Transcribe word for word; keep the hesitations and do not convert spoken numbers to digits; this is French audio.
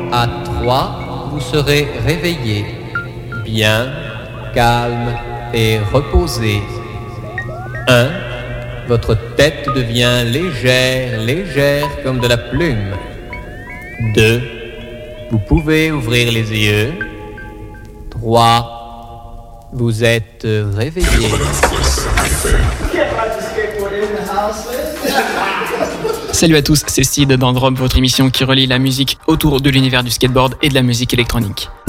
À trois, vous serez réveillé, bien, calme et reposé. Un, votre tête devient légère, légère comme de la plume. Deux, vous pouvez ouvrir les yeux. Trois, vous êtes réveillé. Salut à tous, c'est Sid dans Drop, votre émission qui relie la musique autour de l'univers du skateboard et de la musique électronique.